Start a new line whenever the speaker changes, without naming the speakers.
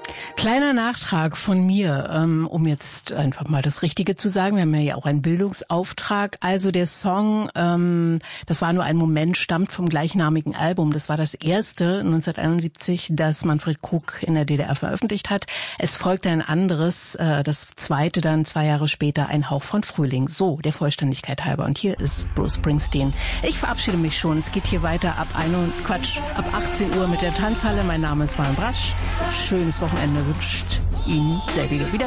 Kleiner Nachtrag von mir, um jetzt einfach mal das Richtige zu sagen. Wir haben ja auch einen Bildungsauftrag. Also der Song, das war nur ein Moment, stammt vom gleichnamigen Album. Das war das erste 1971, das Manfred Krug in der DDR veröffentlicht hat. Es folgte ein anderes, das zweite dann 2 Jahre später, Ein Hauch von Frühling. So, der Vollständigkeit halber. Und hier ist Bruce Springsteen. Ich verabschiede mich schon. Es geht hier weiter ab 18 Uhr mit der Tanzhalle. Mein Name ist Maren Brasch. Schönes Wochenende wünscht Ihnen selbiger wieder.